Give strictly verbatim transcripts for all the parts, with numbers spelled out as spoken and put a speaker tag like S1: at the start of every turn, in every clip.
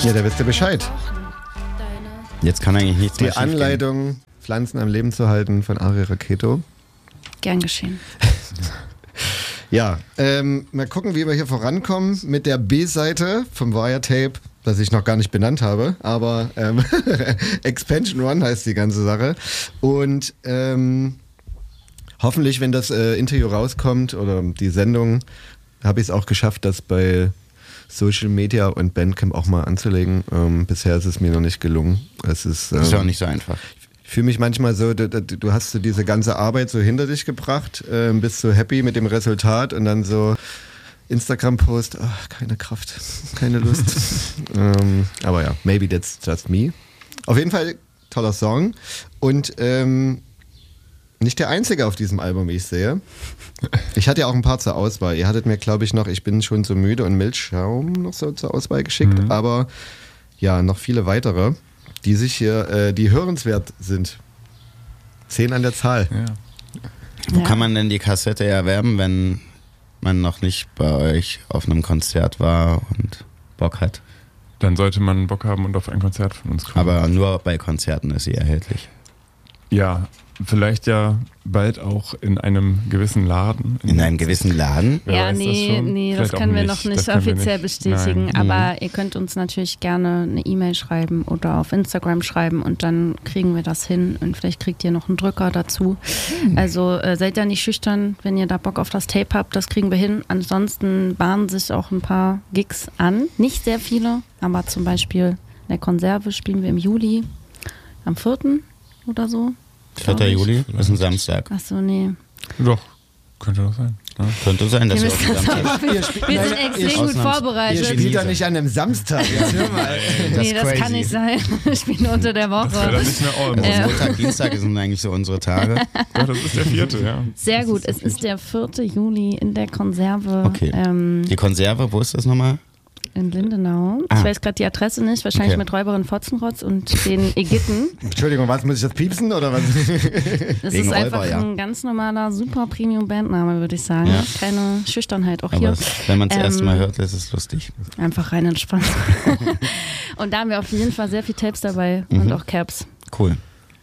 S1: Ja, da wisst ihr Bescheid.
S2: Jetzt kann eigentlich nichts
S1: Die
S2: mehr schiefgehen.
S1: Anleitung, Pflanzen am Leben zu halten von Ari Raketo.
S3: Gern geschehen.
S1: Ja, ähm, mal gucken, wie wir hier vorankommen mit der B-Seite vom Wiretape, das ich noch gar nicht benannt habe, aber ähm, Expansion One heißt die ganze Sache. Und ähm, hoffentlich, wenn das äh, Interview rauskommt oder die Sendung, habe ich es auch geschafft, das bei Social Media und Bandcamp auch mal anzulegen. Ähm, bisher ist es mir noch nicht gelungen. Es ist, ähm,
S2: Das ist ja auch nicht so einfach.
S1: Ich fühle mich manchmal so, du, du hast so diese ganze Arbeit so hinter dich gebracht, äh, bist so happy mit dem Resultat und dann so Instagram-Post, ach, keine Kraft, keine Lust. ähm, aber ja, maybe that's just me. Auf jeden Fall toller Song und ähm, nicht der einzige auf diesem Album, wie ich sehe. Ich hatte ja auch ein paar zur Auswahl. Ihr hattet mir, glaube ich, noch Ich bin schon so müde und Milchschaum noch so zur Auswahl geschickt, mhm. aber ja, noch viele weitere, die sich hier, äh, die hörenswert sind. Zehn an der Zahl.
S4: Ja.
S2: Wo
S3: Ja.
S2: kann man denn die Kassette erwerben, wenn man noch nicht bei euch auf einem Konzert war und Bock hat?
S4: Dann sollte man Bock haben und auf ein Konzert von uns kommen.
S2: Aber nur bei Konzerten ist sie erhältlich.
S4: Ja, vielleicht ja bald auch in einem gewissen Laden.
S2: In einem gewissen Laden?
S4: Wer
S3: Ja,
S4: weiß das
S3: nee,
S4: schon?
S3: nee, das
S4: Vielleicht auch
S3: können wir
S4: nicht.
S3: noch nicht
S4: Das können wir
S3: offiziell
S4: nicht.
S3: bestätigen,
S4: Nein.
S3: aber ihr könnt uns natürlich gerne eine E-Mail schreiben oder auf Instagram schreiben und dann kriegen wir das hin und vielleicht kriegt ihr noch einen Drücker dazu. Also äh, seid ja nicht schüchtern, wenn ihr da Bock auf das Tape habt, das kriegen wir hin. Ansonsten bahnen sich auch ein paar Gigs an, nicht sehr viele, aber zum Beispiel in der Konserve spielen wir im Juli, am vierten oder so.
S2: vierter Juli ist ein Samstag.
S3: Achso, nee.
S4: Doch, könnte doch sein. Ja.
S2: Könnte sein, dass
S3: Wir,
S2: wir auf
S3: müssen
S2: dem
S3: das
S2: Samstag...
S3: aber,
S1: Ihr spielt-
S3: wir
S1: Nein,
S3: sind
S1: ihr
S3: extrem gut
S2: Ausnahms-
S1: Ihr
S3: vorbereitet.
S1: spielt doch nicht an einem Samstag. Jetzt hör mal.
S3: Nee, das
S2: crazy.
S3: kann nicht sein. Ich spiele unter der
S4: Das wäre dann
S3: Woche.
S4: nicht mehr Olm.
S3: Ja.
S2: Montag, Dienstag sind eigentlich so unsere Tage.
S4: Doch, das ist der vierte, ja.
S3: Sehr gut, es ist der vierte Juli in der Konserve
S2: Okay.
S3: ähm,
S2: Die Konserve, wo ist das nochmal?
S3: in Lindenau.
S2: Ah.
S3: Ich weiß gerade die Adresse nicht, wahrscheinlich
S2: Okay.
S3: mit Räuberin Fotzenrotz und den Ägypten.
S1: Entschuldigung, was muss ich das piepsen oder was?
S3: Das
S2: Wegen
S3: ist einfach
S2: Räuber, ja.
S3: ein ganz normaler, super Premium-Bandname, würde ich sagen.
S2: Ja.
S3: Keine Schüchternheit auch
S2: Aber
S3: hier.
S2: es, wenn man es das erste
S3: Ähm,
S2: Mal hört, ist es lustig.
S3: Einfach rein entspannt. Und da haben wir auf jeden Fall sehr viel Tapes dabei
S2: Mhm.
S3: und auch Caps.
S2: Cool.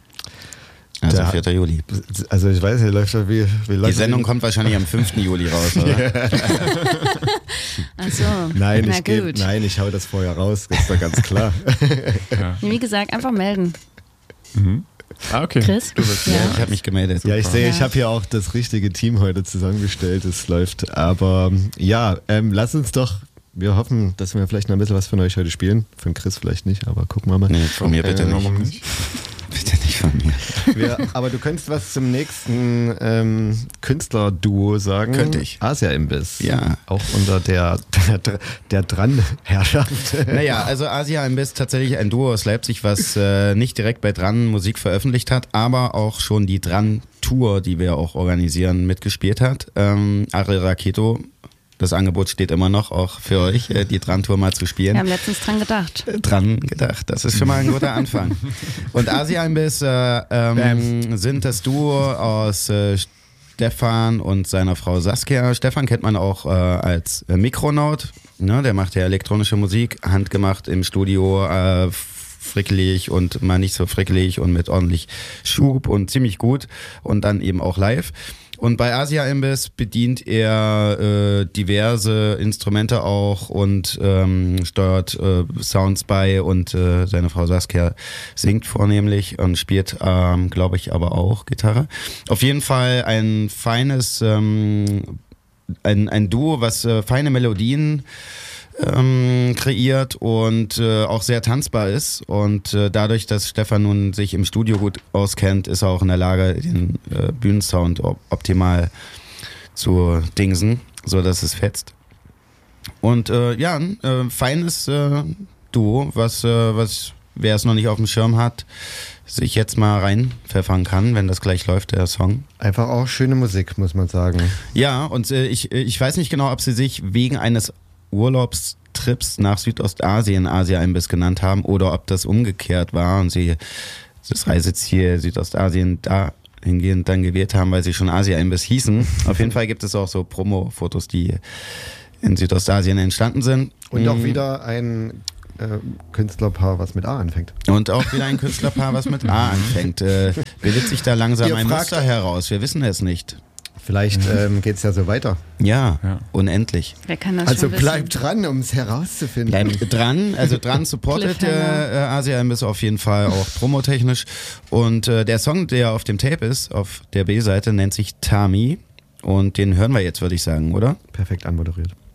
S2: Also
S1: Da-
S2: vierter Juli.
S1: Also ich weiß, hier läuft schon wie, wie
S2: Die
S1: läuft
S2: Sendung kommt wahrscheinlich am fünften Juli raus, oder?
S3: Achso,
S1: Nein,
S3: na
S1: ich geb,
S3: gut.
S1: nein, ich hau das vorher raus, das ist doch ganz klar.
S3: Nee, wie gesagt, einfach melden.
S4: Ah, okay.
S3: Chris?
S4: Du bist
S3: Ja.
S2: Ja, ich habe mich gemeldet.
S1: Ja, ich sehe,
S3: Ja.
S1: ich habe hier auch das richtige Team heute zusammengestellt, es läuft. Aber ja, ähm, lass uns doch, wir hoffen, dass wir vielleicht noch ein bisschen was von euch heute spielen. Von Chris vielleicht nicht, aber gucken wir mal.
S2: Nee, von mir bitte
S4: Äh,
S2: nicht.
S4: warum nicht?
S2: Bitte nicht von mir.
S1: Wir, aber du könntest was zum nächsten ähm, Künstlerduo sagen.
S2: Könnte ich.
S1: Asia-Imbiss.
S2: Ja.
S1: Auch unter der, der, der Dran-Herrschaft.
S2: Naja, also Asia Imbiss tatsächlich ein Duo aus Leipzig, was äh, nicht direkt bei Dran Musik veröffentlicht hat, aber auch schon die Dran Tour, die wir auch organisieren, mitgespielt hat. Ähm, Ari Raketo, das Angebot steht immer noch, auch für euch, äh, die Dran Tour mal zu spielen.
S3: Wir haben letztens dran gedacht.
S2: Dran gedacht. Das ist schon mal ein guter Anfang. Und Asia Imbiss äh, ähm, sind das Duo aus äh, Stefan und seiner Frau Saskia. Stefan kennt man auch äh, als äh, Mikronaut. Ne, der macht ja elektronische Musik, handgemacht im Studio, äh, frickelig und mal nicht so frickelig und mit ordentlich Schub und ziemlich gut. Und dann eben auch live. Und bei Asia Imbiss bedient er äh, diverse Instrumente auch und ähm, steuert äh, Sounds bei und äh, seine Frau Saskia singt vornehmlich und spielt, ähm, glaube ich, aber auch Gitarre. Auf jeden Fall ein feines, ähm, ein, ein Duo, was äh, feine Melodien ähm, kreiert und äh, auch sehr tanzbar ist. Und äh, dadurch, dass Stefan nun sich im Studio gut auskennt, ist er auch in der Lage, den äh, Bühnensound op- optimal zu dingsen, so dass es fetzt. Und äh, ja, ein äh, feines äh, Duo, was, äh, was wer es noch nicht auf dem Schirm hat, sich jetzt mal reinpfeffern kann, wenn das gleich läuft, der Song.
S1: Einfach auch schöne Musik, muss man sagen.
S2: Ja, und äh, ich, ich weiß nicht genau, ob sie sich wegen eines Urlaubstrips nach Südostasien Asia Imbiss genannt haben oder ob das umgekehrt war und sie das Reiseziel Südostasien dahingehend dann gewählt haben, weil sie schon Asia Imbiss hießen. Auf jeden Fall gibt es auch so Promo-Fotos, die in Südostasien entstanden sind.
S1: Und auch
S2: Mhm.
S1: wieder ein äh, Künstlerpaar, was mit A anfängt.
S2: Und auch wieder ein Künstlerpaar, was mit A anfängt. Äh, bildet sich da langsam
S1: Ihr
S2: ein
S1: fragt-
S2: Muster heraus? Wir wissen es nicht.
S1: Vielleicht ähm, geht es ja so weiter.
S2: Ja,
S4: Ja.
S2: unendlich.
S3: Wer kann das
S1: Also
S3: schon wissen?
S1: bleibt dran, um es herauszufinden.
S2: Bleibt dran, also dran supportet
S3: Cliffhanger.
S2: äh, Asia-Imbiss auf jeden Fall auch promotechnisch. Und äh, der Song, der auf dem Tape ist, auf der B-Seite, nennt sich Tami. Und den hören wir jetzt, würde ich sagen, oder?
S1: Perfekt anmoderiert.